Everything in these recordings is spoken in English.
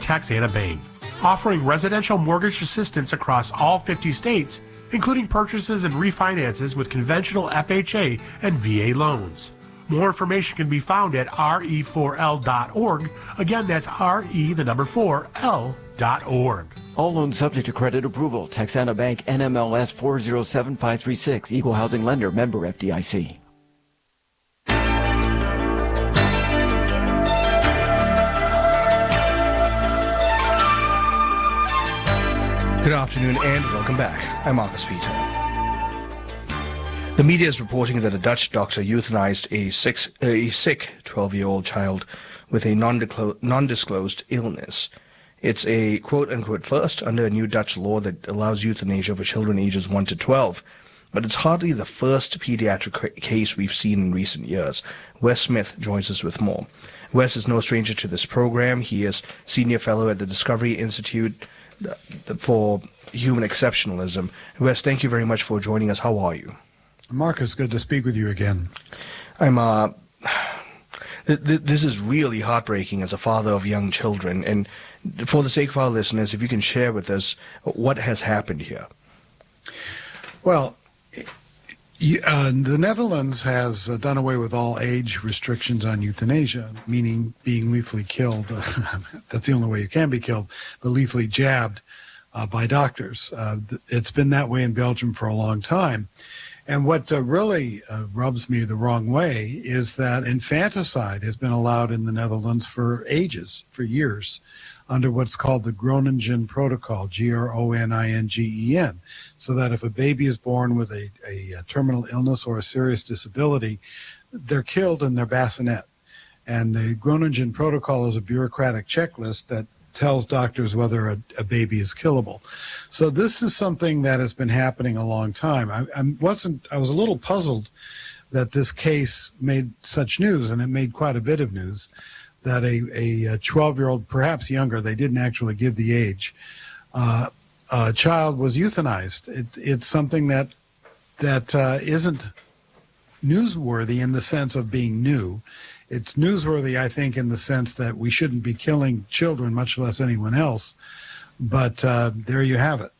Texana Bank, offering residential mortgage assistance across all 50 states, including purchases and refinances with conventional FHA and VA loans. More information can be found at re4l.org. Again, that's re4l.org. All loans subject to credit approval. Texana Bank, NMLS 407536. Equal housing lender. Member FDIC. Good afternoon and welcome back. I'm Marcus Peter. The media is reporting that a Dutch doctor euthanized a sick 12-year-old child with a non-disclosed illness. It's a quote-unquote first under a new Dutch law that allows euthanasia for children ages 1 to 12. But it's hardly the first pediatric case we've seen in recent years. Wes Smith joins us with more. Wes is no stranger to this program. He is senior fellow at the Discovery Institute for Human Exceptionalism. Wes, thank you very much for joining us. How are you? Marcus, good to speak with you again. This is really heartbreaking as a father of young children. And for the sake of our listeners, if you can share with us what has happened here. Well, the Netherlands has done away with all age restrictions on euthanasia, meaning being lethally killed. That's the only way you can be killed, but lethally jabbed by doctors. It's been that way in Belgium for a long time. And what really rubs me the wrong way is that infanticide has been allowed in the Netherlands for ages, for years, under what's called the Groningen Protocol, Groningen, so that if a baby is born with a terminal illness or a serious disability, they're killed in their bassinet. And the Groningen Protocol is a bureaucratic checklist that tells doctors whether a baby is killable. So this is something that has been happening a long time. I was a little puzzled that this case made such news, and it made quite a bit of news, that a 12-year-old, perhaps younger, they didn't actually give the age, child was euthanized. It's something that isn't newsworthy in the sense of being new. It's newsworthy, I think, in the sense that we shouldn't be killing children, much less anyone else. But there you have it.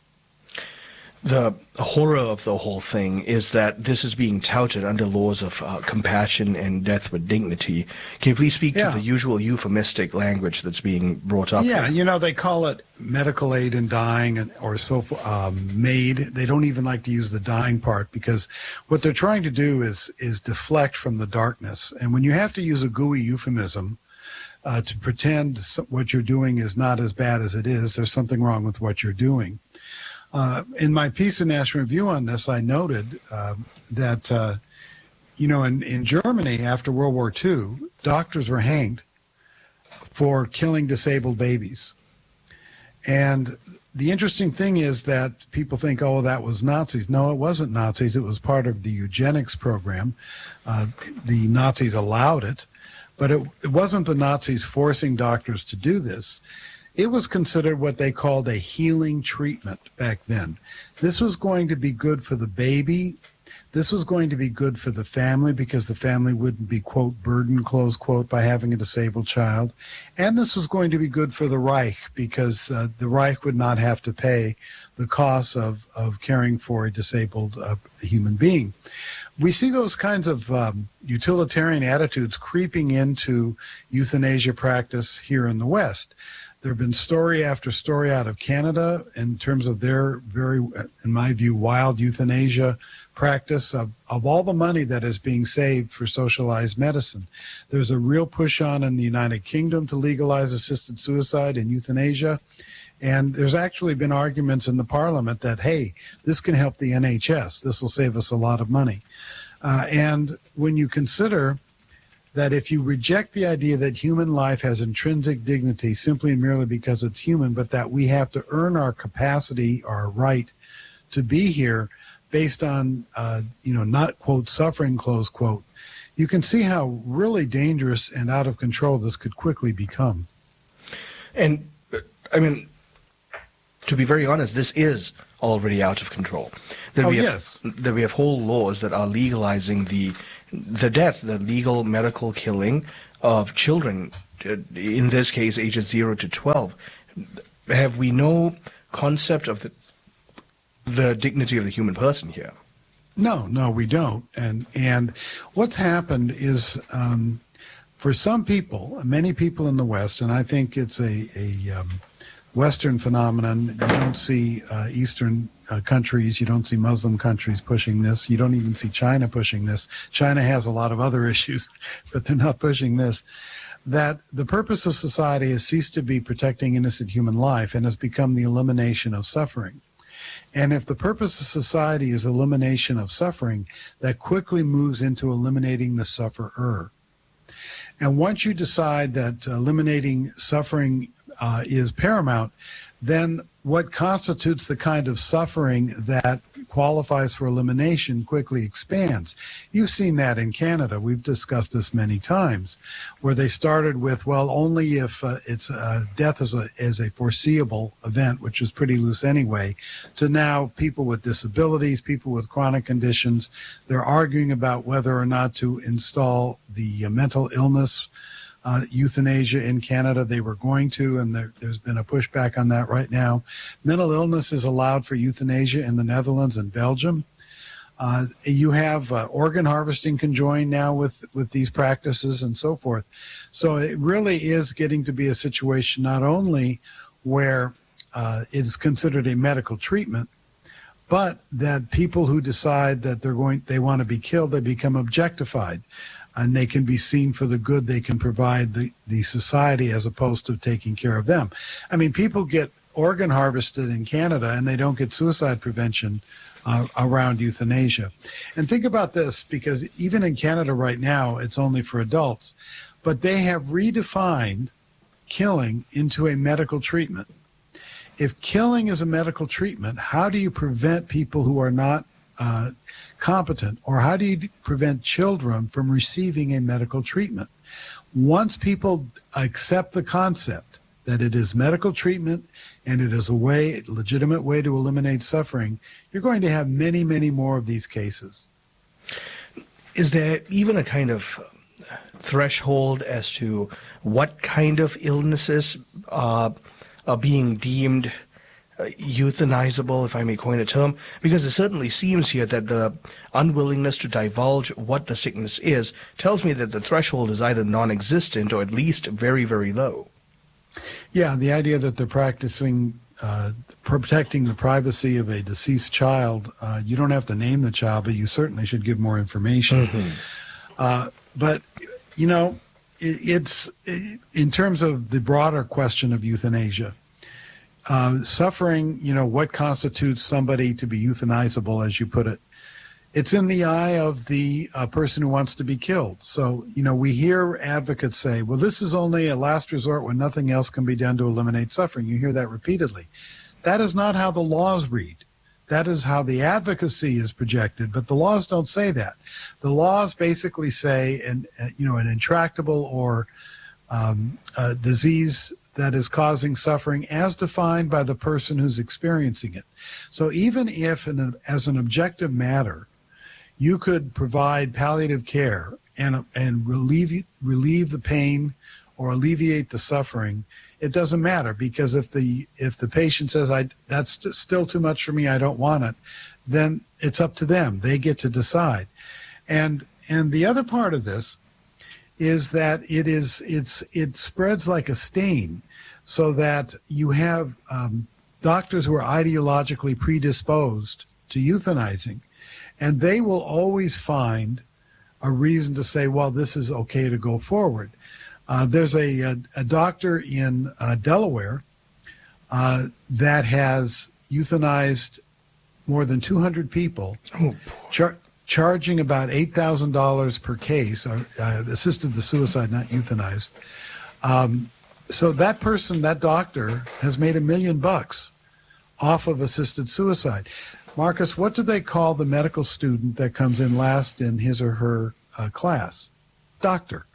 The horror of the whole thing is that this is being touted under laws of compassion and death with dignity. Can you please speak to the usual euphemistic language that's being brought up? Yeah, they call it medical aid in dying or MAID. They don't even like to use the dying part because what they're trying to do is deflect from the darkness. And when you have to use a gooey euphemism to pretend what you're doing is not as bad as it is, there's something wrong with what you're doing. In my piece in National Review on this, I noted that, in Germany after World War II, doctors were hanged for killing disabled babies. And the interesting thing is that people think, oh, that was Nazis. No, it wasn't Nazis. It was part of the eugenics program. The Nazis allowed it, but it wasn't the Nazis forcing doctors to do this. It was considered what they called a healing treatment back then. This was going to be good for the baby. This was going to be good for the family because the family wouldn't be, quote, burdened, close quote, by having a disabled child. And this was going to be good for the Reich because the Reich would not have to pay the costs of caring for a disabled human being. We see those kinds of utilitarian attitudes creeping into euthanasia practice here in the West. There have been story after story out of Canada in terms of their very, in my view, wild euthanasia practice of all the money that is being saved for socialized medicine. There's a real push on in the United Kingdom to legalize assisted suicide and euthanasia. And there's actually been arguments in the parliament that, hey, this can help the NHS. This will save us a lot of money. And when you consider that if you reject the idea that human life has intrinsic dignity simply and merely because it's human, but that we have to earn our capacity, our right to be here based on, not, quote, suffering, close quote, you can see how really dangerous and out of control this could quickly become. And, to be very honest, this is already out of control. That we have whole laws that are legalizing the the legal medical killing of children, in this case ages 0 to 12. Have we no concept of the dignity of the human person here? No, we don't. And what's happened is, for some people, many people in the West, and I think it's a Western phenomenon. You don't see Eastern countries, you don't see Muslim countries pushing this. You don't even see China pushing this. China has a lot of other issues, but they're not pushing this. That the purpose of society has ceased to be protecting innocent human life and has become the elimination of suffering. And if the purpose of society is elimination of suffering, that quickly moves into eliminating the sufferer. And once you decide that eliminating suffering is paramount, then what constitutes the kind of suffering that qualifies for elimination quickly expands. You've seen that in Canada. We've discussed this many times, where they started with, well, only if it's death is a foreseeable event, which is pretty loose anyway, to now people with disabilities, people with chronic conditions. They're arguing about whether or not to install the mental illness euthanasia in Canada. They were going to, and there's been a pushback on that right now. Mental illness is allowed for euthanasia in the Netherlands and Belgium. You have organ harvesting conjoined now with these practices and so forth. So it really is getting to be a situation not only where it is considered a medical treatment, but that people who decide that they want to be killed, they become objectified. And they can be seen for the good they can provide the society as opposed to taking care of them. I mean, people get organ harvested in Canada and they don't get suicide prevention around euthanasia. And think about this, because even in Canada right now, it's only for adults, but they have redefined killing into a medical treatment. If killing is a medical treatment, how do you prevent people who are not competent, or how do you prevent children from receiving a medical treatment? Once people accept the concept that it is medical treatment and it is a legitimate way to eliminate suffering, you're going to have many, many more of these cases. Is there even a kind of threshold as to what kind of illnesses are being deemed euthanizable, if I may coin a term? Because it certainly seems here that the unwillingness to divulge what the sickness is tells me that the threshold is either non-existent or at least very, very low. Yeah, the idea that they're practicing protecting the privacy of a deceased child, you don't have to name the child, but you certainly should give more information. Mm-hmm. But, you know, it's in terms of the broader question of euthanasia, suffering, you know, what constitutes somebody to be euthanizable, as you put it? It's in the eye of the person who wants to be killed. So, you know, we hear advocates say, well, this is only a last resort when nothing else can be done to eliminate suffering. You hear that repeatedly. That is not how the laws read. That is how the advocacy is projected, but the laws don't say that. The laws basically say, an intractable or a disease that is causing suffering as defined by the person who's experiencing it. So even if, as an objective matter, you could provide palliative care and relieve the pain or alleviate the suffering, it doesn't matter, because if the patient says, that's still too much for me, I don't want it, then it's up to them. They get to decide. And the other part of this is that it spreads like a stain, so that you have doctors who are ideologically predisposed to euthanizing, and they will always find a reason to say, well, this is okay to go forward. There's a doctor in Delaware that has euthanized more than 200 people, charging about $8,000 per case, assisted the suicide, not euthanized. So that person, that doctor, has made $1 million off of assisted suicide. Marcus, what do they call the medical student that comes in last in his or her class? Doctor.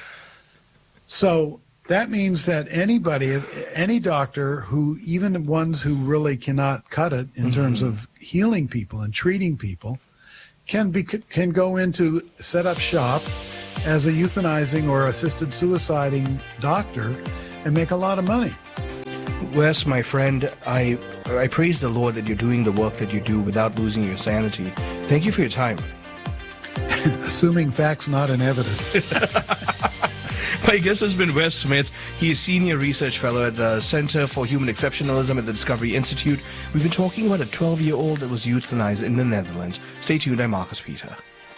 So that means that any doctor who, even ones who really cannot cut it in terms of healing people and treating people, can go into set up shop as a euthanizing or assisted suiciding doctor and make a lot of money. Wes, my friend, I praise the Lord that you're doing the work that you do without losing your sanity. Thank you for your time. Assuming facts, not in evidence. My guest has been Wes Smith. He is Senior Research Fellow at the Center for Human Exceptionalism at the Discovery Institute. We've been talking about a 12-year-old that was euthanized in the Netherlands. Stay tuned, I'm Marcus Peter.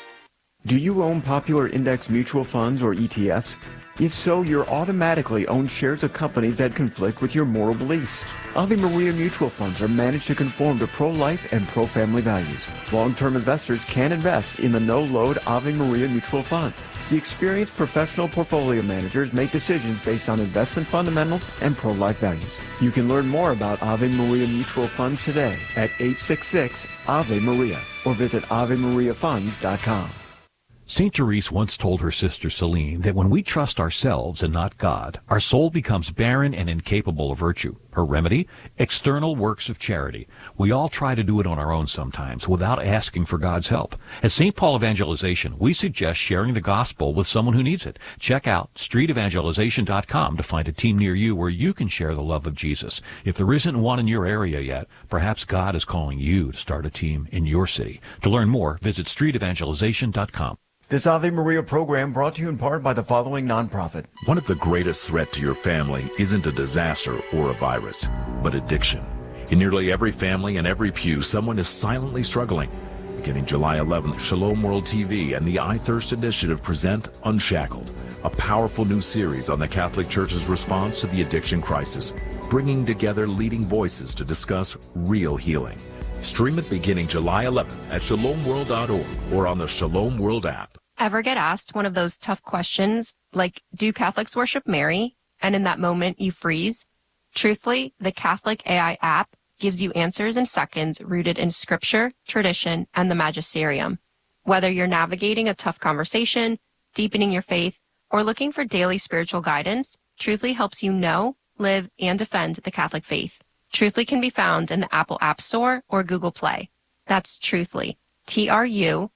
Do you own popular index mutual funds or ETFs? If so, you're automatically own shares of companies that conflict with your moral beliefs. Ave Maria mutual funds are managed to conform to pro-life and pro-family values. Long-term investors can invest in the no-load Ave Maria mutual funds. The experienced professional portfolio managers make decisions based on investment fundamentals and pro-life values. You can learn more about Ave Maria mutual funds today at 866-AVE-MARIA or visit AveMariaFunds.com. St. Therese once told her sister Celine that when we trust ourselves and not God, our soul becomes barren and incapable of virtue. Her remedy? External works of charity. We all try to do it on our own sometimes without asking for God's help. At St. Paul Evangelization, we suggest sharing the gospel with someone who needs it. Check out streetevangelization.com to find a team near you where you can share the love of Jesus. If there isn't one in your area yet, perhaps God is calling you to start a team in your city. To learn more, visit streetevangelization.com. This Ave Maria program brought to you in part by the following nonprofit. One of the greatest threats to your family isn't a disaster or a virus, but addiction. In nearly every family and every pew, someone is silently struggling. Beginning July 11th, Shalom World TV and the I Thirst Initiative present Unshackled, a powerful new series on the Catholic Church's response to the addiction crisis, bringing together leading voices to discuss real healing. Stream it beginning July 11th at shalomworld.org or on the Shalom World app. Ever get asked one of those tough questions like, do Catholics worship Mary? And in that moment you freeze? Truthfully, the Catholic AI app gives you answers in seconds rooted in scripture, tradition, and the magisterium. Whether you're navigating a tough conversation, deepening your faith, or looking for daily spiritual guidance, Truthfully helps you know, live, and defend the Catholic faith. Truthfully can be found in the Apple App Store or Google Play. That's Truthfully, Truthly.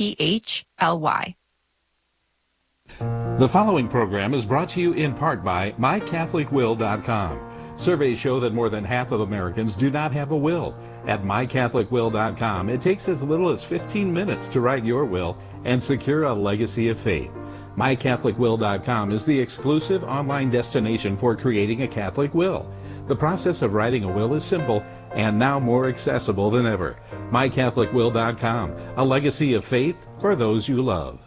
The following program is brought to you in part by MyCatholicWill.com. Surveys show that more than half of Americans do not have a will. At MyCatholicWill.com, it takes as little as 15 minutes to write your will and secure a legacy of faith. MyCatholicWill.com is the exclusive online destination for creating a Catholic will. The process of writing a will is simple and now more accessible than ever. MyCatholicWill.com, a legacy of faith for those you love.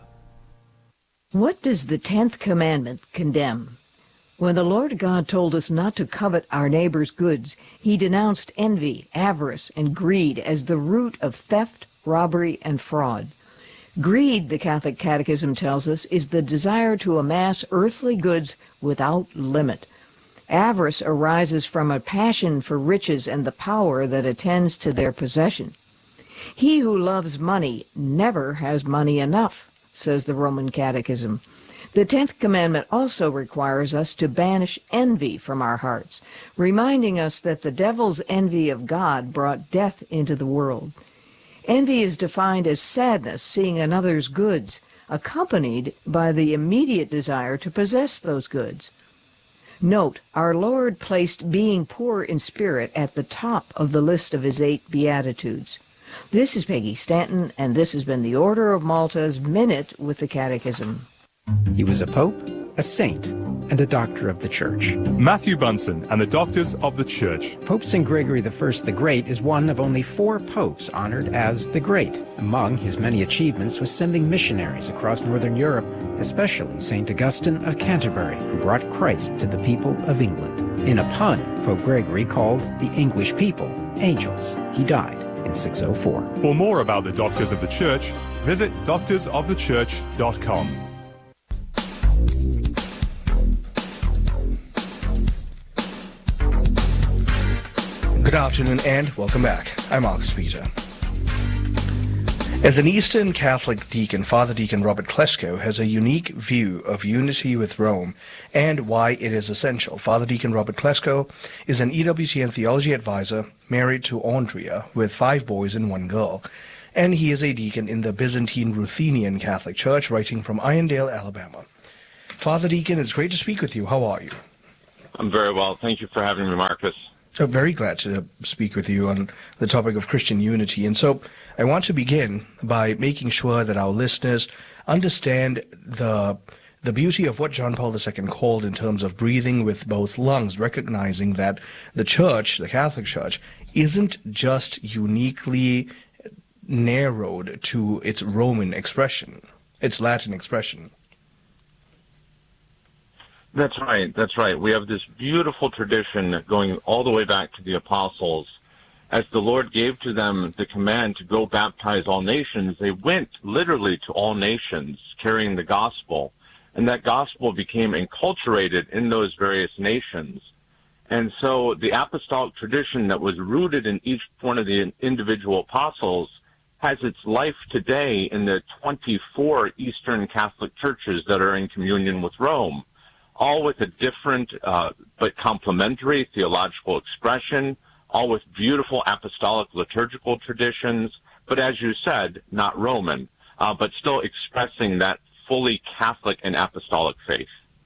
What does the 10th commandment condemn? When the Lord God told us not to covet our neighbor's goods, he denounced envy, avarice, and greed as the root of theft, robbery, and fraud. Greed, the Catholic Catechism tells us, is the desire to amass earthly goods without limit. Avarice arises from a passion for riches and the power that attends to their possession. He who loves money never has money enough, says the Roman Catechism. The 10th commandment also requires us to banish envy from our hearts, reminding us that the devil's envy of God brought death into the world. Envy is defined as sadness seeing another's goods, accompanied by the immediate desire to possess those goods. Note, our Lord placed being poor in spirit at the top of the list of his 8 Beatitudes. This is Peggy Stanton, and this has been the Order of Malta's Minute with the Catechism. He was a pope, a saint, and a doctor of the Church. Matthew Bunson and the Doctors of the Church. Pope St. Gregory I the Great is one of only 4 popes honored as the Great. Among his many achievements was sending missionaries across Northern Europe, especially St. Augustine of Canterbury, who brought Christ to the people of England. In a pun, Pope Gregory called the English people angels. He died in 604. For more about the Doctors of the Church, visit doctorsofthechurch.com. Good afternoon and welcome back. I'm Marcus Peter. As an Eastern Catholic deacon, Father Deacon Robert Klesko has a unique view of unity with Rome and why it is essential. Father Deacon Robert Klesko is an EWTN theology advisor married to Andrea with 5 boys and 1 girl. and he is a deacon in the Byzantine Ruthenian Catholic Church, writing from Irondale, Alabama. Father Deacon, it's great to speak with you. How are you? I'm very well. Thank you for having me, Marcus. I'm very glad to speak with you on the topic of Christian unity. And so I want to begin by making sure that our listeners understand the beauty of what John Paul II called in terms of breathing with both lungs, recognizing that the Church, the Catholic Church, isn't just uniquely narrowed to its Roman expression, its Latin expression. That's right. That's right. We have this beautiful tradition going all the way back to the apostles. As the Lord gave to them the command to go baptize all nations, they went literally to all nations carrying the gospel. And that gospel became enculturated in those various nations. And so the apostolic tradition that was rooted in each one of the individual apostles has its life today in the 24 Eastern Catholic churches that are in communion with Rome, all with a different but complementary theological expression, all with beautiful apostolic liturgical traditions, but as you said, not Roman, but still expressing that fully Catholic and apostolic faith.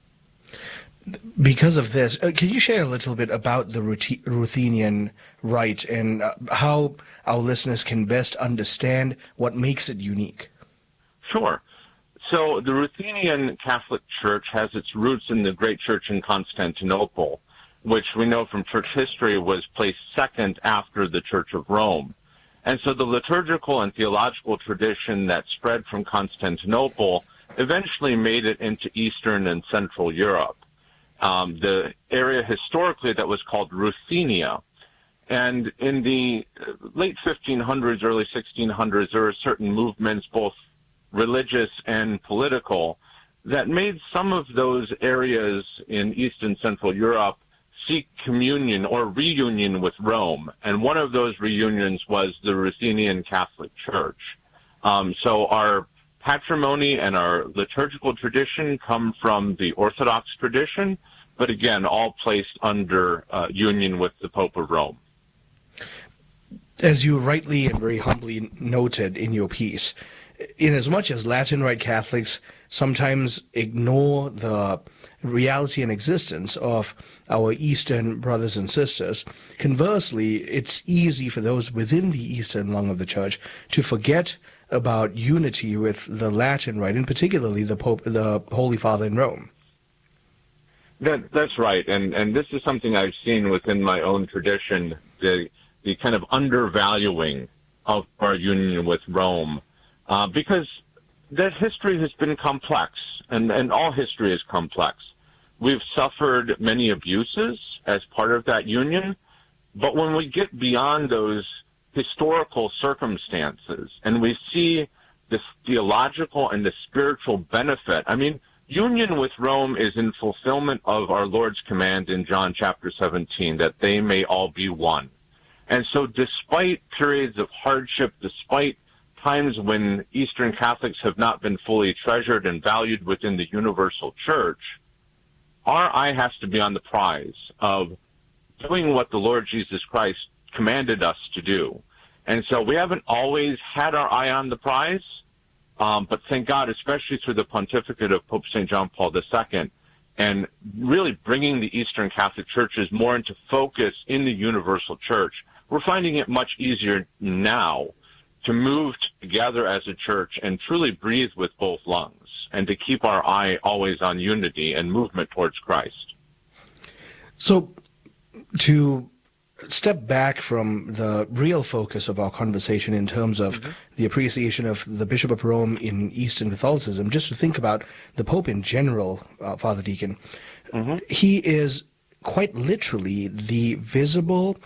Because of this, can you share a little bit about the Ruthenian Rite and how our listeners can best understand what makes it unique? Sure. So the Ruthenian Catholic Church has its roots in the great church in Constantinople, which we know from church history was placed second after the Church of Rome. And so the liturgical and theological tradition that spread from Constantinople eventually made it into Eastern and Central Europe. The area historically that was called Ruthenia. And in the late 1500s, early 1600s, there were certain movements, both religious and political, that made some of those areas in East and Central Europe seek communion or reunion with Rome. And one of those reunions was the Ruthenian Catholic Church. So our patrimony and our liturgical tradition come from the Orthodox tradition, but again, all placed under union with the Pope of Rome. As you rightly and very humbly noted in your piece, inasmuch as Latin Rite Catholics sometimes ignore the reality and existence of our Eastern brothers and sisters, conversely, it's easy for those within the Eastern lung of the Church to forget about unity with the Latin Rite, and particularly the Pope, the Holy Father in Rome. That's right, and this is something I've seen within my own tradition, the kind of undervaluing of our union with Rome, because that history has been complex, and all history is complex. We've suffered many abuses as part of that union, but when we get beyond those historical circumstances and we see the theological and the spiritual benefit, I mean, union with Rome is in fulfillment of our Lord's command in John chapter 17, that they may all be one. And so despite periods of hardship, despite times when Eastern Catholics have not been fully treasured and valued within the universal church, our eye has to be on the prize of doing what the Lord Jesus Christ commanded us to do. And so we haven't always had our eye on the prize, but thank God, especially through the pontificate of Pope St. John Paul II, and really bringing the Eastern Catholic churches more into focus in the universal church, we're finding it much easier now to move together as a church and truly breathe with both lungs, and to keep our eye always on unity and movement towards Christ. So, to step back from the real focus of our conversation in terms of the appreciation of the Bishop of Rome in Eastern Catholicism, just to think about the Pope in general, Father Deacon, he is quite literally the visible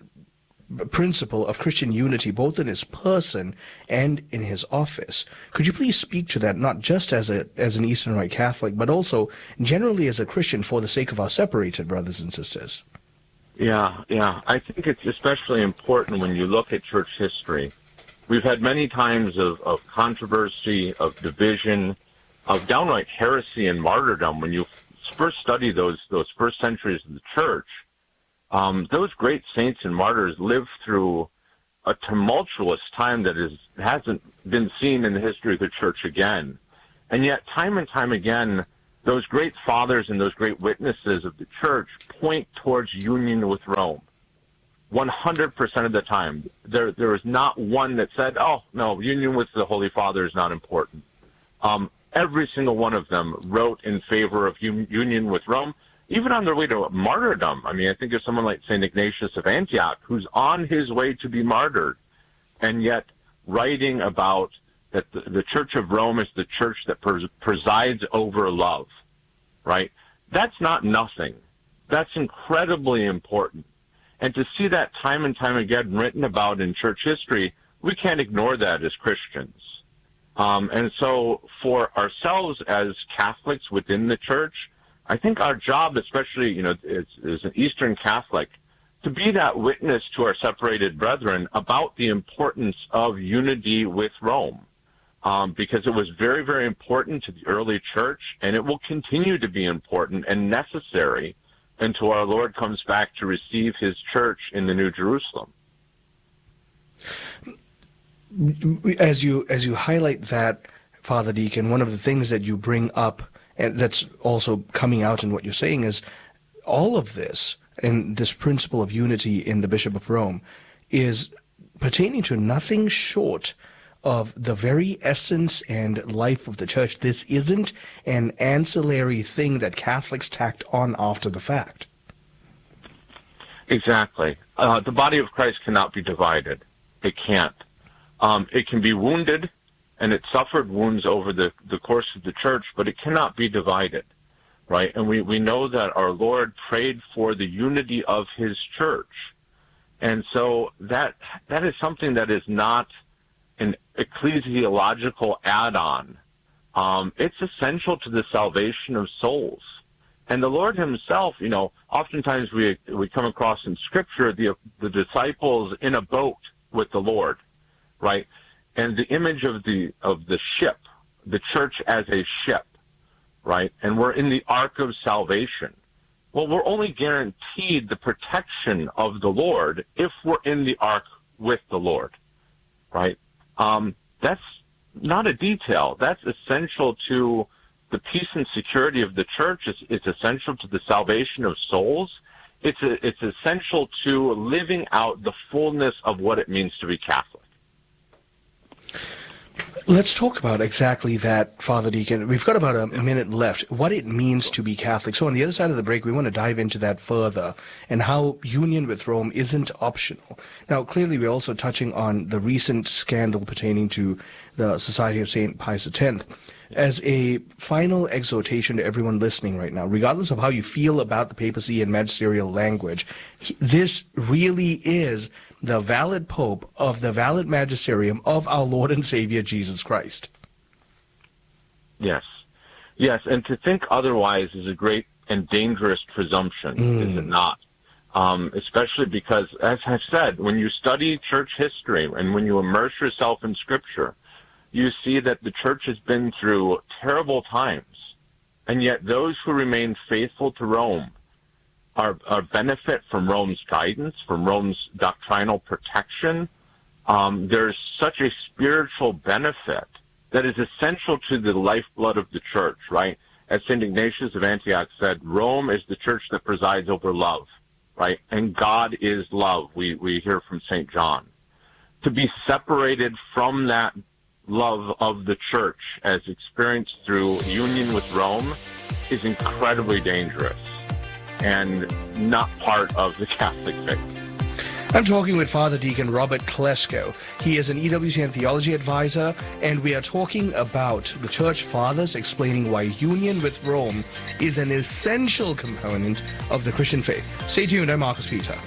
principle of Christian unity, both in his person and in his office. Could you please speak to that, not just as an Eastern Rite Catholic, but also generally as a Christian for the sake of our separated brothers and sisters? Yeah. I think it's especially important when you look at church history. We've had many times of controversy, of division, of downright heresy and martyrdom. When you first study those first centuries of the church, those great saints and martyrs lived through a tumultuous time that hasn't been seen in the history of the church again. And yet, time and time again, those great fathers and those great witnesses of the church point towards union with Rome. 100% of the time. There is not one that said, oh, no, union with the Holy Father is not important. Every single one of them wrote in favor of union with Rome, even on their way to martyrdom. I mean, I think of someone like St. Ignatius of Antioch, who's on his way to be martyred, and yet writing about that the Church of Rome is the church that presides over love, right? That's not nothing. That's incredibly important. And to see that time and time again written about in church history, we can't ignore that as Christians. And so for ourselves as Catholics within the church, I think our job, especially, as an Eastern Catholic, to be that witness to our separated brethren about the importance of unity with Rome. Because it was very, very important to the early church, and it will continue to be important and necessary until our Lord comes back to receive his church in the New Jerusalem. As you highlight that, Father Deacon, one of the things that you bring up, and that's also coming out in what you're saying, is all of this, and this principle of unity in the Bishop of Rome, is pertaining to nothing short of the very essence and life of the church. This isn't an ancillary thing that Catholics tacked on after the fact. Exactly. The body of Christ cannot be divided. It can't. It can be wounded, and it suffered wounds over the course of the church, but it cannot be divided, right? And we know that our Lord prayed for the unity of his church. And so that is something that is not an ecclesiological add-on. It's essential to the salvation of souls. And the Lord himself, oftentimes we come across in Scripture the disciples in a boat with the Lord, right? And the image of the ship, the church as a ship, right? And we're in the ark of salvation. Well, we're only guaranteed the protection of the Lord if we're in the ark with the Lord, right? That's not a detail. That's essential to the peace and security of the church. It's essential to the salvation of souls. It's essential to living out the fullness of what it means to be Catholic. Let's talk about exactly that, Father Deacon. We've got about a minute left. What it means to be Catholic. So on the other side of the break, we want to dive into that further and how union with Rome isn't optional. Now, clearly, we're also touching on the recent scandal pertaining to the Society of St. Pius X. As a final exhortation to everyone listening right now, regardless of how you feel about the papacy and magisterial language, this really is the valid Pope of the valid magisterium of our Lord and Savior Jesus Christ. Yes. Yes, and to think otherwise is a great and dangerous presumption, is it not? Especially because, as I've said, when you study church history and when you immerse yourself in Scripture, you see that the church has been through terrible times, and yet those who remain faithful to Rome are benefit from Rome's guidance, from Rome's doctrinal protection. There's such a spiritual benefit that is essential to the lifeblood of the church, right? As St. Ignatius of Antioch said, Rome is the church that presides over love, right? And God is love, we hear from St. John. To be separated from that love of the church as experienced through union with Rome is incredibly dangerous and not part of the Catholic faith. I'm talking with Father Deacon Robert Klesko. He is an EWTN theology advisor, and we are talking about the Church Fathers explaining why union with Rome is an essential component of the Christian faith. Stay tuned, I'm Marcus Peter.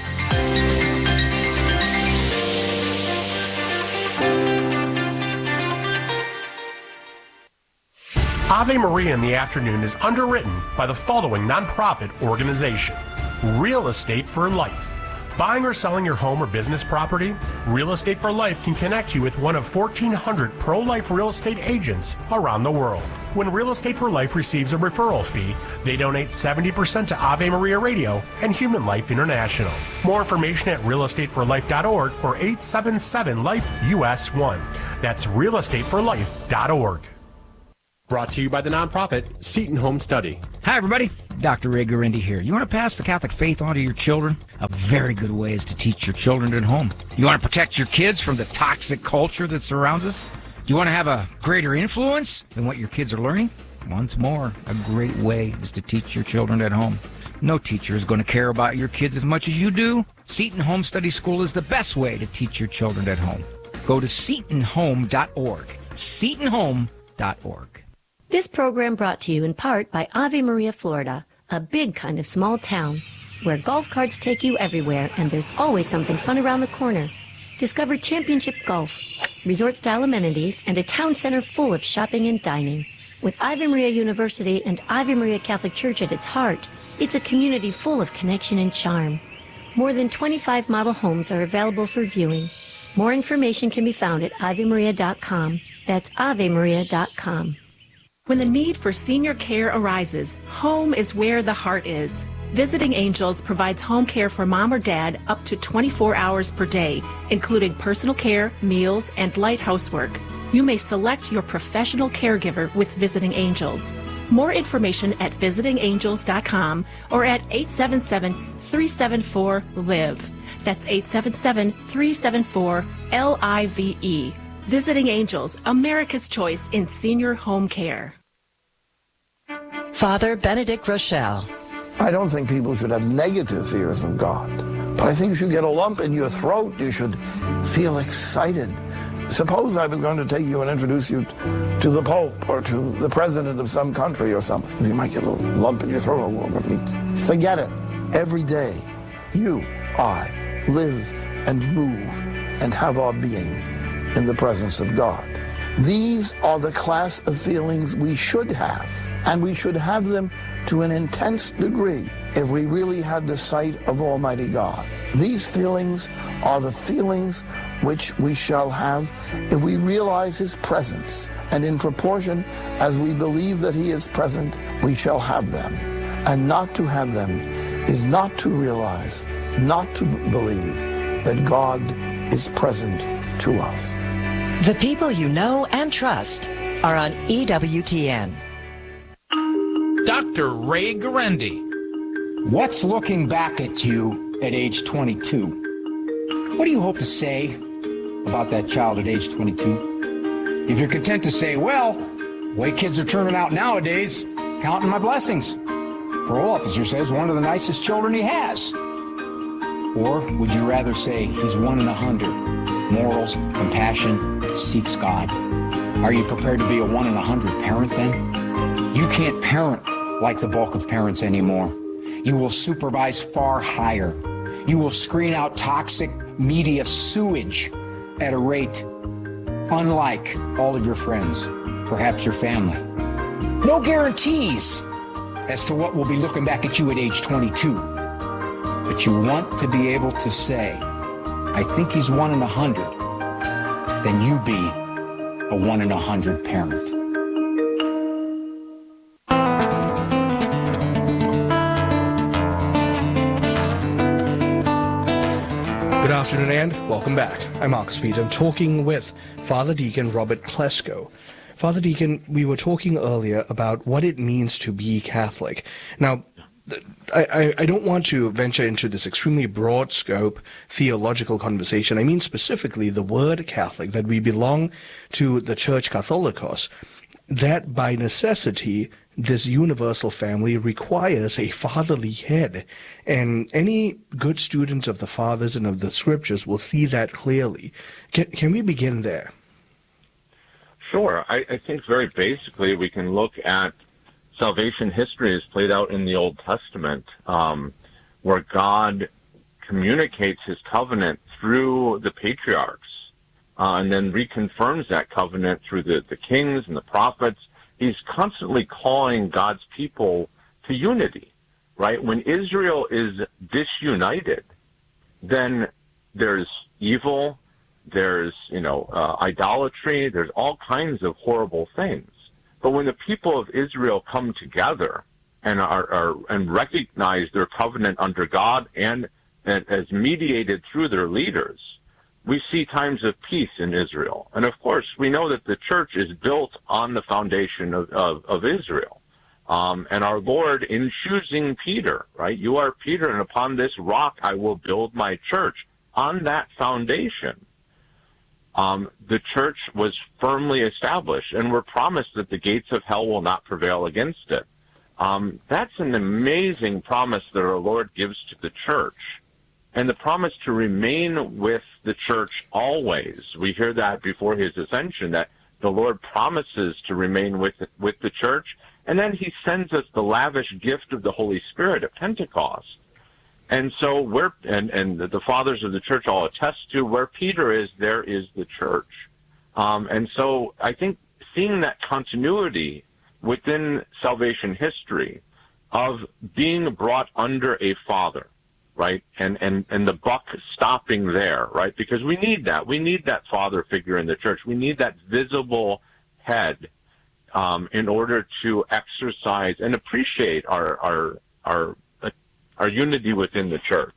Ave Maria in the Afternoon is underwritten by the following nonprofit organization: Real Estate for Life, Buying or selling your home or business property? Real Estate for Life can connect you with one of 1,400 pro-life real estate agents around the world. When Real Estate for Life receives a referral fee, they donate 70% to Ave Maria Radio and Human Life International. More information at realestateforlife.org or 877-LIFE-US1. That's realestateforlife.org. Brought to you by the nonprofit Seton Home Study. Hi, everybody. Dr. Ray Guarendi here. You want to pass the Catholic faith on to your children? A very good way is to teach your children at home. You want to protect your kids from the toxic culture that surrounds us? Do you want to have a greater influence than what your kids are learning? Once more, a great way is to teach your children at home. No teacher is going to care about your kids as much as you do. Seton Home Study School is the best way to teach your children at home. Go to setonhome.org. setonhome.org. This program brought to you in part by Ave Maria, Florida, a big kind of small town where golf carts take you everywhere and there's always something fun around the corner. Discover championship golf, resort-style amenities, and a town center full of shopping and dining. With Ave Maria University and Ave Maria Catholic Church at its heart, it's a community full of connection and charm. More than 25 model homes are available for viewing. More information can be found at AveMaria.com. That's AveMaria.com. When the need for senior care arises, home is where the heart is. Visiting Angels provides home care for mom or dad up to 24 hours per day, including personal care, meals, and light housework. You may select your professional caregiver with Visiting Angels. More information at visitingangels.com or at 877-374-LIVE. That's 877-374-LIVE. Visiting Angels, America's choice in senior home care. Father Benedict Rochelle. I don't think people should have negative fears of God, but I think you should get a lump in your throat. You should feel excited. Suppose I was going to take you and introduce you to the Pope or to the president of some country or something. You might get a little lump in your throat. Forget it. Every day, you, I, live and move and have our being in the presence of God. These are the class of feelings we should have, and we should have them to an intense degree if we really had the sight of Almighty God. These feelings are the feelings which we shall have if we realize His presence, and in proportion as we believe that He is present, we shall have them. And not to have them is not to realize, not to believe that God is present to us. The people you know and trust are on EWTN. Dr. Ray Guarendi. What's looking back at you at age 22? What do you hope to say about that child at age 22? If you're content to say, well, the way kids are turning out nowadays, counting my blessings. Parole officer says one of the nicest children he has. Or would you rather say he's 1 in 100? Morals, compassion, seeks God. Are you prepared to be a 1 in 100 parent then? You can't parent like the bulk of parents anymore. You will supervise far higher. You will screen out toxic media sewage at a rate unlike all of your friends, perhaps your family. No guarantees as to what will be looking back at you at age 22. But you want to be able to say, I think he's 1 in 100, then you be a 1 in 100 parent. Good afternoon and welcome back. I'm Mark Speed. I'm talking with Father Deacon Robert Klesko. Father Deacon, we were talking earlier about what it means to be Catholic. Now, I don't want to venture into this extremely broad scope theological conversation. I mean specifically the word Catholic, that we belong to the Church Catholicos, that by necessity this universal family requires a fatherly head. And any good students of the Fathers and of the Scriptures will see that clearly. Can we begin there? Sure. I think very basically we can look at salvation history as played out in the Old Testament, where God communicates His covenant through the patriarchs, and then reconfirms that covenant through the kings and the prophets. He's constantly calling God's people to unity, right? When Israel is disunited, then there's evil, there's, idolatry, there's all kinds of horrible things. But when the people of Israel come together and and recognize their covenant under God and as mediated through their leaders, we see times of peace in Israel. And of course, we know that the church is built on the foundation of Israel. And our Lord, in choosing Peter, right? You are Peter, and upon this rock I will build my church. On that foundation, the church was firmly established, and we're promised that the gates of hell will not prevail against it. That's an amazing promise that our Lord gives to the church, and the promise to remain with the church always. We hear that before his ascension, that the Lord promises to remain with the church, and then he sends us the lavish gift of the Holy Spirit at Pentecost. And so and the fathers of the church all attest to, where Peter is, there is the church. And so I think seeing that continuity within salvation history of being brought under a father, right? And the buck stopping there, right? Because we need that. We need that father figure in the church. We need that visible head in order to exercise and appreciate our unity within the church.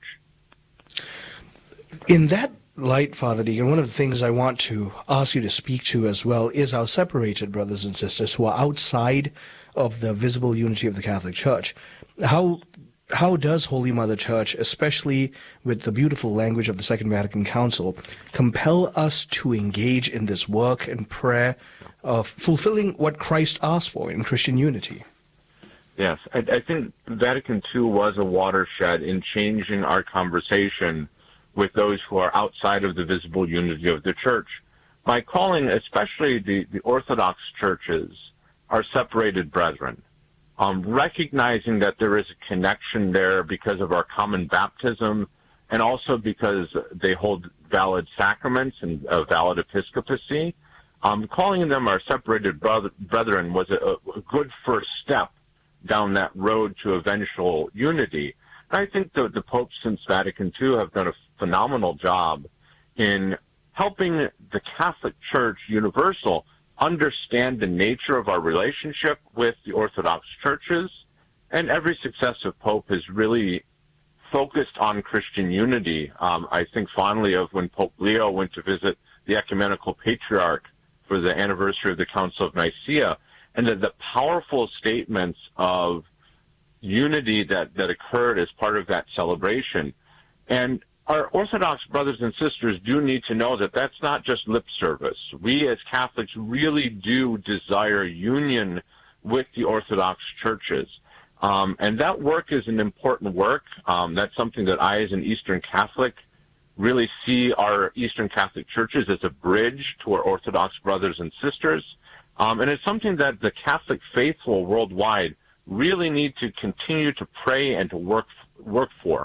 In that light, Father Deacon, one of the things I want to ask you to speak to as well is our separated brothers and sisters who are outside of the visible unity of the Catholic Church. How does Holy Mother Church, especially with the beautiful language of the Second Vatican Council, compel us to engage in this work and prayer of fulfilling what Christ asked for in Christian unity? Yes, I think Vatican II was a watershed in changing our conversation with those who are outside of the visible unity of the church by calling especially the Orthodox churches our separated brethren, recognizing that there is a connection there because of our common baptism and also because they hold valid sacraments and valid episcopacy. Calling them our separated brethren was a good first step down that road to eventual unity. And I think the popes since Vatican II have done a phenomenal job in helping the Catholic Church universal understand the nature of our relationship with the Orthodox churches. And every successive pope has really focused on Christian unity. I think fondly of when Pope Leo went to visit the ecumenical patriarch for the anniversary of the Council of Nicaea, and the powerful statements of unity that occurred as part of that celebration. And our Orthodox brothers and sisters do need to know that that's not just lip service. We as Catholics really do desire union with the Orthodox churches. And that work is an important work. That's something that I, as an Eastern Catholic, really see our Eastern Catholic churches as a bridge to our Orthodox brothers and sisters. And it's something that the Catholic faithful worldwide really need to continue to pray and to work for.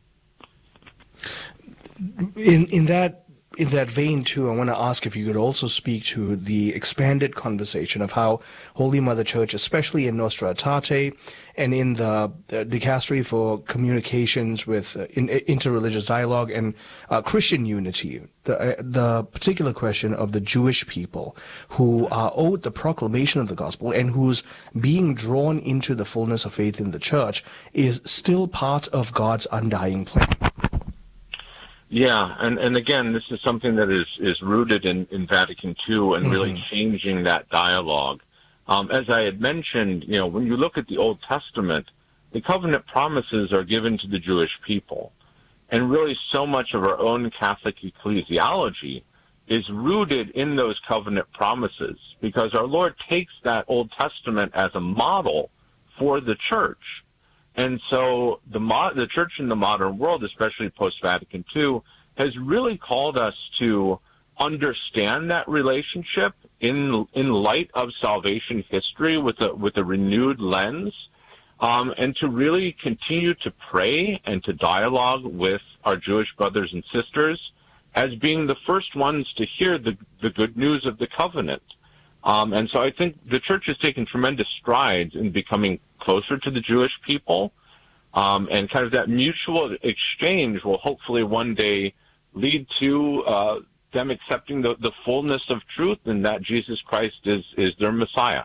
In that vein, too, I want to ask if you could also speak to the expanded conversation of how Holy Mother Church, especially in Nostra Aetate and in the Dicastery for Communications with Interreligious Dialogue and Christian Unity, the particular question of the Jewish people who are owed the proclamation of the gospel and whose being drawn into the fullness of faith in the church is still part of God's undying plan. Yeah, and again, this is something that is rooted in Vatican II and really changing that dialogue. As I had mentioned, when you look at the Old Testament, the covenant promises are given to the Jewish people. And really so much of our own Catholic ecclesiology is rooted in those covenant promises because our Lord takes that Old Testament as a model for the church. And so the church in the modern world, especially post-Vatican II, has really called us to understand that relationship in light of salvation history with a renewed lens, and to really continue to pray and to dialogue with our Jewish brothers and sisters as being the first ones to hear the good news of the covenant. And so I think the church has taken tremendous strides in becoming closer to the Jewish people. And kind of that mutual exchange will hopefully one day lead to them accepting the fullness of truth and that Jesus Christ is their Messiah.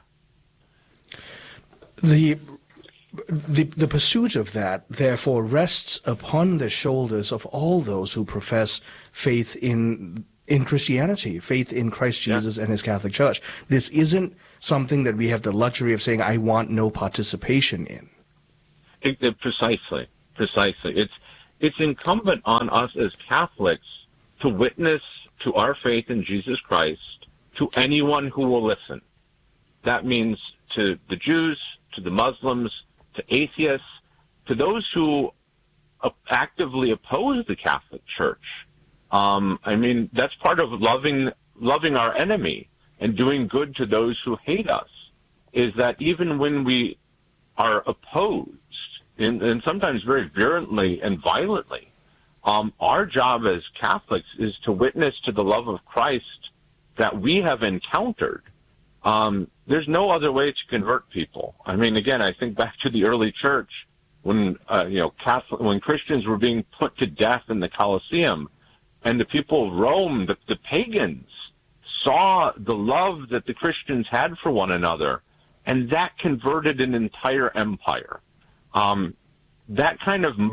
The pursuit of that, therefore, rests upon the shoulders of all those who profess faith in Christianity, faith in Christ Jesus and his Catholic Church. This isn't something that we have the luxury of saying, I want no participation in. Precisely. It's incumbent on us as Catholics to witness to our faith in Jesus Christ to anyone who will listen. That means to the Jews, to the Muslims, to atheists, to those who actively oppose the Catholic Church. That's part of loving our enemy and doing good to those who hate us, is that even when we are opposed, and sometimes very virulently and violently, our job as Catholics is to witness to the love of Christ that we have encountered. There's no other way to convert people. Again, I think back to the early church when when Christians were being put to death in the Colosseum, and the people of Rome, the pagans, saw the love that the Christians had for one another, and that converted an entire empire. That kind of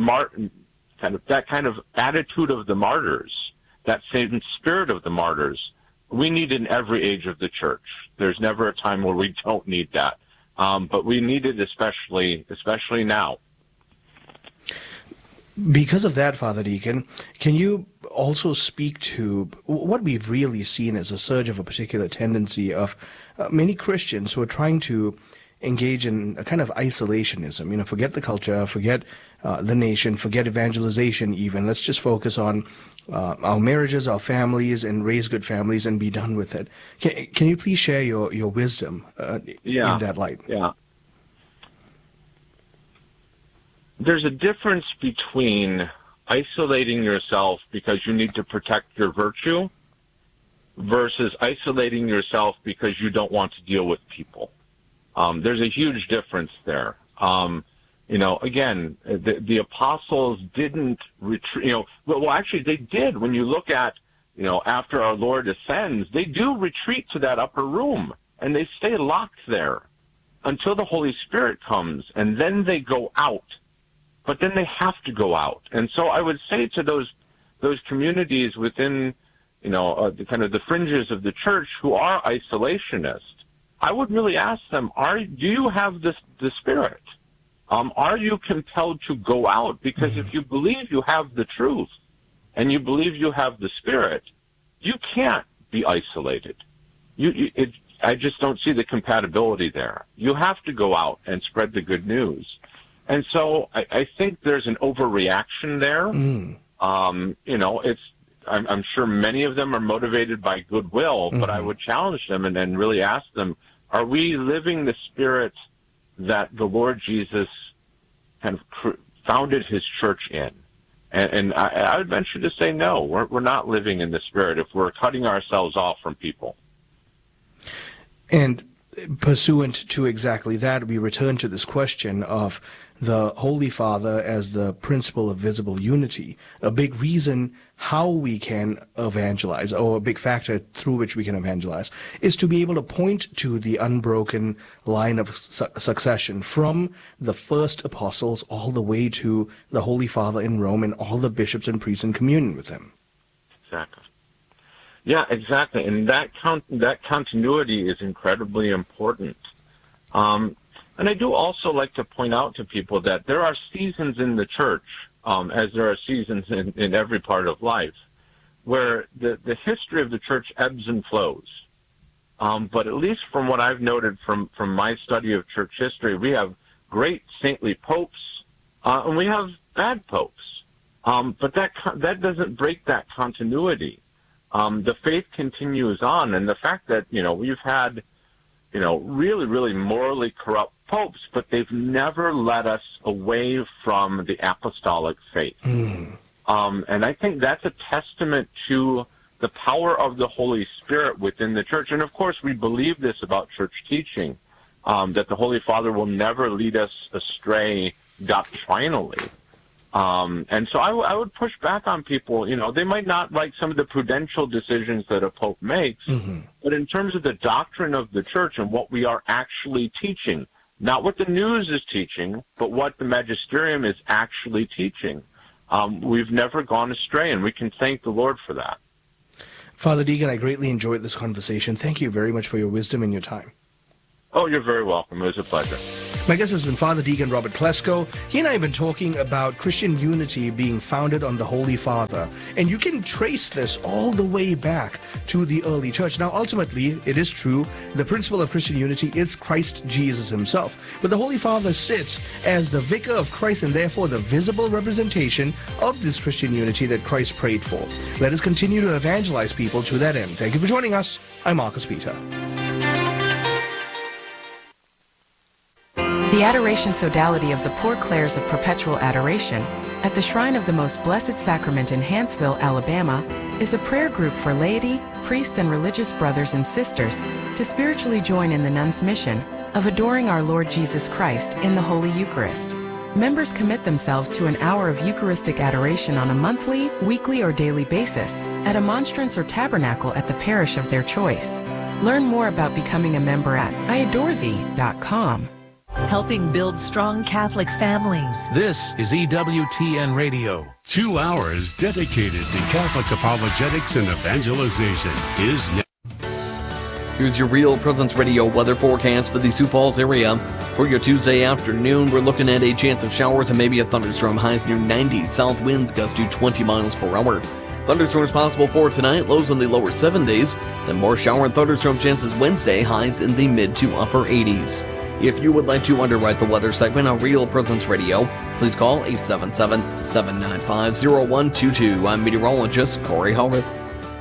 attitude of the martyrs, that same spirit of the martyrs, we need in every age of the church. There's never a time where we don't need that, but we need it especially now. Because of that, Father Deacon, can you also speak to what we've really seen as a surge of a particular tendency of many Christians who are trying to engage in a kind of isolationism, forget the culture, forget the nation, forget evangelization even. Let's just focus on our marriages, our families, and raise good families and be done with it. Can you please share your wisdom in that light? Yeah. There's a difference between isolating yourself because you need to protect your virtue versus isolating yourself because you don't want to deal with people. There's a huge difference there. Again, the apostles didn't retreat, well, actually they did. When you look at, after our Lord ascends, they do retreat to that upper room and they stay locked there until the Holy Spirit comes, and then they go out. But then they have to go out. And so I would say to those communities within, the fringes of the church who are isolationists, I would really ask them, do you have the Spirit? Are you compelled to go out? Because if you believe you have the truth and you believe you have the Spirit, you can't be isolated. I just don't see the compatibility there. You have to go out and spread the good news. And so I think there's an overreaction there. I'm sure many of them are motivated by goodwill, but I would challenge them and then really ask them, are we living the Spirit that the Lord Jesus kind of founded his church in? And I would venture to say no, we're not living in the Spirit if we're cutting ourselves off from people. And pursuant to exactly that, we return to this question of the Holy Father as the principle of visible unity. A big reason how we can evangelize, or a big factor through which we can evangelize, is to be able to point to the unbroken line of succession from the first apostles all the way to the Holy Father in Rome and all the bishops and priests in communion with him. Exactly. Yeah, exactly. And that continuity is incredibly important. And I do also like to point out to people that there are seasons in the church, as there are seasons in every part of life, where the history of the church ebbs and flows. But at least from what I've noted from my study of church history, we have great saintly popes, and we have bad popes. But that doesn't break that continuity. The faith continues on, and the fact that, we've had, really, really morally corrupt popes, but they've never led us away from the apostolic faith. And I think that's a testament to the power of the Holy Spirit within the church. And of course, we believe this about church teaching, that the Holy Father will never lead us astray doctrinally. And so I would push back on people. They might not like some of the prudential decisions that a pope makes, but in terms of the doctrine of the church and what we are actually teaching, not what the news is teaching, but what the magisterium is actually teaching, we've never gone astray, and we can thank the Lord for that. Father Deegan, I greatly enjoyed this conversation. Thank you very much for your wisdom and your time. Oh, you're very welcome. It was a pleasure. My guest has been Father Deegan Robert Klesko. He and I have been talking about Christian unity being founded on the Holy Father. And you can trace this all the way back to the early church. Now, ultimately, it is true, the principle of Christian unity is Christ Jesus himself. But the Holy Father sits as the vicar of Christ and therefore the visible representation of this Christian unity that Christ prayed for. Let us continue to evangelize people to that end. Thank you for joining us. I'm Marcus Peter. The Adoration Sodality of the Poor Clares of Perpetual Adoration at the Shrine of the Most Blessed Sacrament in Hanceville, Alabama, is a prayer group for laity, priests, and religious brothers and sisters to spiritually join in the nuns' mission of adoring our Lord Jesus Christ in the Holy Eucharist. Members commit themselves to an hour of Eucharistic adoration on a monthly, weekly, or daily basis at a monstrance or tabernacle at the parish of their choice. Learn more about becoming a member at iadorethee.com. Helping build strong Catholic families. This is EWTN Radio. 2 hours dedicated to Catholic apologetics and evangelization is next. Here's your Real Presence Radio weather forecast for the Sioux Falls area. For your Tuesday afternoon, we're looking at a chance of showers and maybe a thunderstorm. Highs near 90. South winds gust to 20 miles per hour. Thunderstorms possible for tonight. Lows in the lower 70s. Then more shower and thunderstorm chances Wednesday. Highs in the mid to upper 80s. If you would like to underwrite the weather segment on Real Presence Radio, please call 877-795-0122. I'm meteorologist Corey Howrith.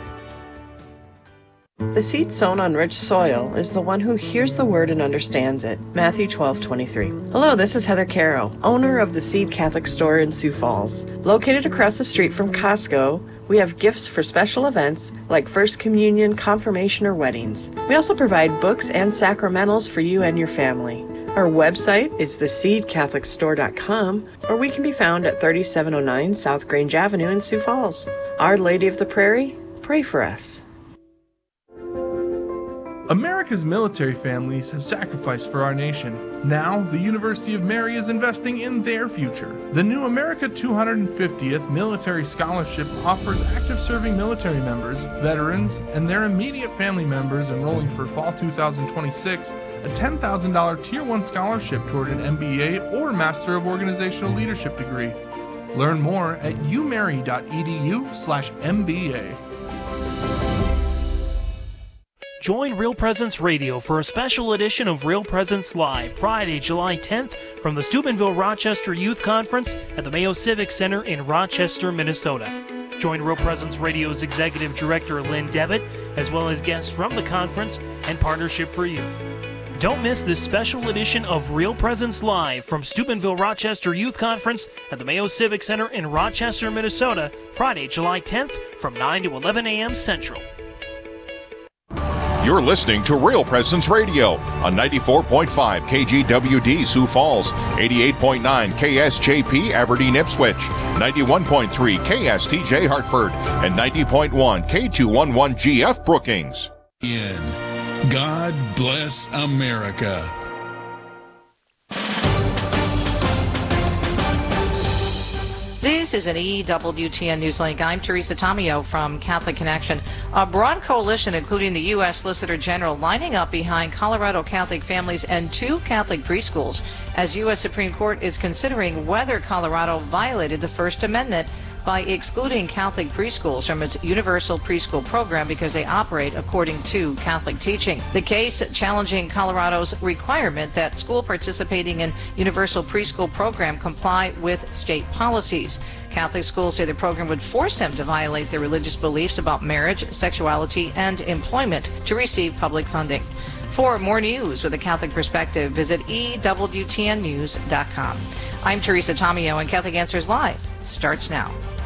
The seed sown on rich soil is the one who hears the word and understands it. Matthew 12:23. Hello, this is Heather Caro, owner of the Seed Catholic Store in Sioux Falls. Located across the street from Costco, we have gifts for special events like First Communion, confirmation, or weddings. We also provide books and sacramentals for you and your family. Our website is theseedcatholicstore.com, or we can be found at 3709 South Grange Avenue in Sioux Falls. Our Lady of the Prairie, pray for us. America's military families have sacrificed for our nation. Now, the University of Mary is investing in their future. The new America 250th Military Scholarship offers active serving military members, veterans, and their immediate family members enrolling for fall 2026 a $10,000 Tier 1 scholarship toward an MBA or Master of Organizational Leadership degree. Learn more at umary.edu/MBA. Join Real Presence Radio for a special edition of Real Presence Live, Friday, July 10th, from the Steubenville Rochester Youth Conference at the Mayo Civic Center in Rochester, Minnesota. Join Real Presence Radio's Executive Director Lynn Devitt, as well as guests from the conference and Partnership for Youth. Don't miss this special edition of Real Presence Live from Steubenville Rochester Youth Conference at the Mayo Civic Center in Rochester, Minnesota, Friday, July 10th from 9 to 11 a.m. Central. You're listening to Real Presence Radio on 94.5 KGWD Sioux Falls, 88.9 KSJP Aberdeen Ipswich, 91.3 KSTJ Hartford, and 90.1 K211GF Brookings. God bless America. This is an EWTN Newslink. I'm Teresa Tomeo from Catholic Connection. A broad coalition, including the U.S. Solicitor General, lining up behind Colorado Catholic families and 2 Catholic preschools as U.S. Supreme Court is considering whether Colorado violated the First Amendment by excluding Catholic preschools from its universal preschool program because they operate according to Catholic teaching. The case challenging Colorado's requirement that school participating in universal preschool program comply with state policies. Catholic schools say the program would force them to violate their religious beliefs about marriage, sexuality, and employment to receive public funding. For more news with a Catholic perspective, visit EWTNnews.com. I'm Teresa Tomeo, and Catholic Answers Live starts now.